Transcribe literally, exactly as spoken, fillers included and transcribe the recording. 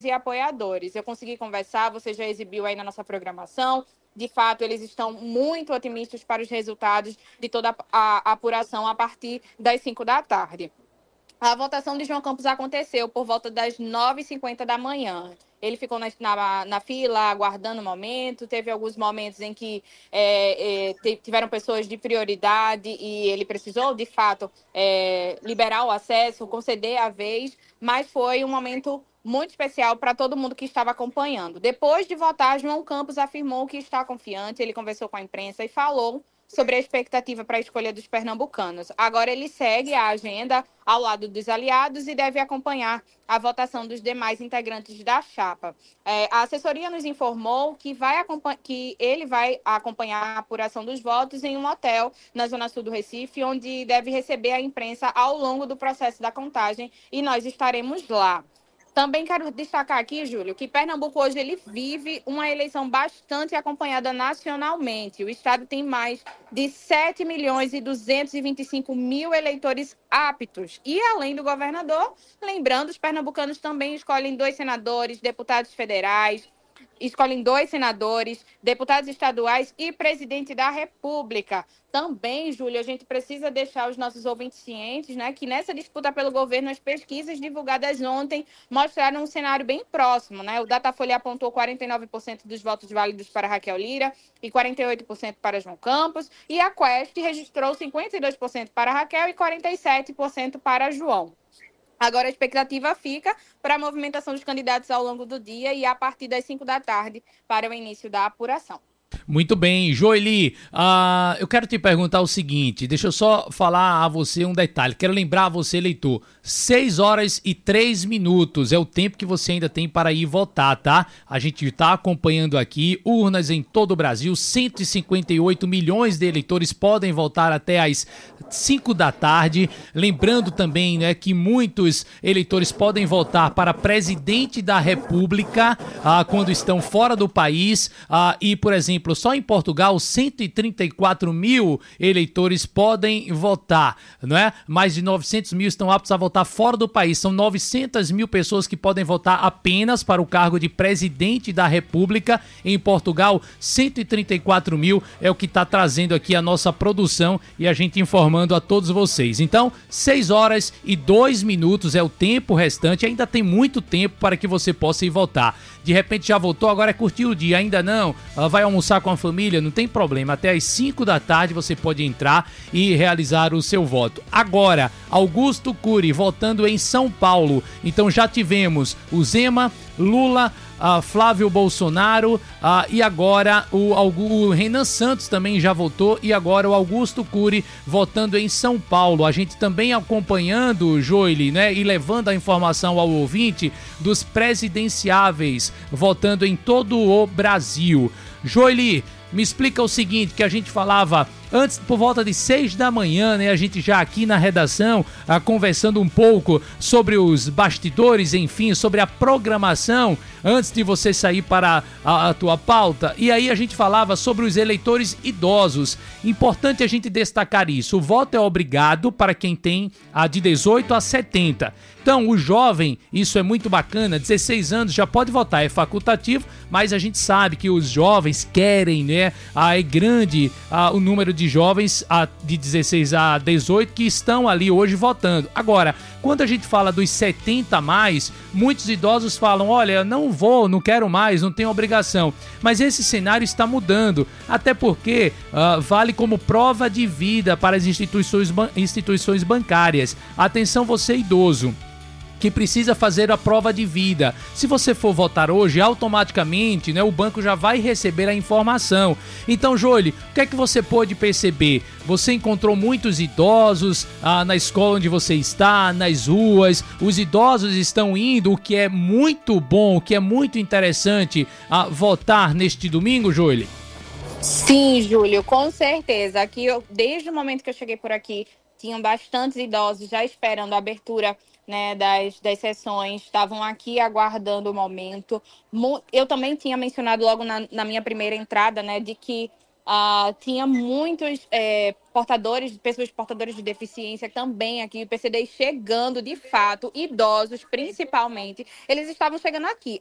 e apoiadores. Eu consegui conversar, você já exibiu aí na nossa programação. De fato, eles estão muito otimistas para os resultados de toda a apuração a partir das cinco da tarde. A votação de João Campos aconteceu por volta das nove e cinquenta da manhã. Ele ficou na, na, na fila, aguardando o momento. Teve alguns momentos em que é, é, tiveram pessoas de prioridade e ele precisou, de fato, é, liberar o acesso, conceder a vez, mas foi um momento muito especial para todo mundo que estava acompanhando. Depois de votar, João Campos afirmou que está confiante. Ele conversou com a imprensa e falou sobre a expectativa para a escolha dos pernambucanos. Agora ele segue a agenda ao lado dos aliados e deve acompanhar a votação dos demais integrantes da chapa. É, a assessoria nos informou que, vai que ele vai acompanhar a apuração dos votos em um hotel na zona sul do Recife, onde deve receber a imprensa ao longo do processo da contagem, e nós estaremos lá. Também quero destacar aqui, Júlio, que Pernambuco hoje ele vive uma eleição bastante acompanhada nacionalmente. O estado tem mais de sete milhões e duzentos e vinte e cinco mil eleitores aptos. E, além do governador, lembrando, os pernambucanos também escolhem dois senadores, deputados federais, escolhem dois senadores, deputados estaduais e presidente da República. Também, Júlio, a gente precisa deixar os nossos ouvintes cientes, né, que nessa disputa pelo governo, as pesquisas divulgadas ontem mostraram um cenário bem próximo, né? O Datafolha apontou quarenta e nove por cento dos votos válidos para Raquel Lira e quarenta e oito por cento para João Campos, e a Quest registrou cinquenta e dois por cento para Raquel e quarenta e sete por cento para João. Agora a expectativa fica para a movimentação dos candidatos ao longo do dia e a partir das cinco da tarde para o início da apuração. Muito bem, Joeli, uh, eu quero te perguntar o seguinte, deixa eu só falar a você um detalhe, quero lembrar a você, eleitor, seis horas e três minutos é o tempo que você ainda tem para ir votar, tá? A gente está acompanhando aqui, urnas em todo o Brasil, cento e cinquenta e oito milhões de eleitores podem votar até às cinco da tarde, lembrando também, né, que muitos eleitores podem votar para presidente da República uh, quando estão fora do país uh, e, por exemplo, só em Portugal, cento e trinta e quatro mil eleitores podem votar, não é? Mais de novecentos mil estão aptos a votar fora do país. São novecentas mil pessoas que podem votar apenas para o cargo de presidente da República. Em Portugal, cento e trinta e quatro mil é o que está trazendo aqui a nossa produção e a gente informando a todos vocês. Então, seis horas e dois minutos é o tempo restante. Ainda tem muito tempo para que você possa ir votar. De repente já votou, agora é curtir o dia. Ainda não? Vai almoçar com a família? Não tem problema. Até às cinco da tarde você pode entrar e realizar o seu voto. Agora, Augusto Cury votando em São Paulo. Então já tivemos o Zema, Lula, Uh, Flávio Bolsonaro uh, e agora o, o Renan Santos também já votou e agora o Augusto Cury votando em São Paulo. A gente também acompanhando, Joely, né, e levando a informação ao ouvinte dos presidenciáveis votando em todo o Brasil. Joely, me explica o seguinte, que a gente falava antes, por volta de seis da manhã, né, a gente já aqui na redação, ah, conversando um pouco sobre os bastidores, enfim, sobre a programação, antes de você sair para a, a tua pauta, e aí a gente falava sobre os eleitores idosos. Importante a gente destacar isso, o voto é obrigado para quem tem ah, de dezoito a setenta. Então, o jovem, isso é muito bacana, dezesseis anos já pode votar, é facultativo, mas a gente sabe que os jovens querem, né, ah, é grande ah, o número de jovens ah, de dezesseis a dezoito que estão ali hoje votando. Agora, quando a gente fala dos setenta a mais, muitos idosos falam, olha, não vou, não quero mais, não tenho obrigação. Mas esse cenário está mudando, até porque ah, vale como prova de vida para as instituições, ban- instituições bancárias. Atenção, você idoso que precisa fazer a prova de vida. Se você for votar hoje, automaticamente, né, o banco já vai receber a informação. Então, Joely, o que é que você pôde perceber? Você encontrou muitos idosos ah, na escola onde você está, nas ruas, os idosos estão indo, o que é muito bom, o que é muito interessante a votar neste domingo, Joely? Sim, Júlio, com certeza. Aqui, eu, desde o momento que eu cheguei por aqui, tinham bastantes idosos já esperando a abertura, né, das, das sessões, estavam aqui aguardando o momento. Eu também tinha mencionado logo na, na minha primeira entrada, né, de que Ah, tinha muitos é, portadores, pessoas portadoras de deficiência também aqui, o P C D chegando de fato, idosos principalmente, eles estavam chegando aqui.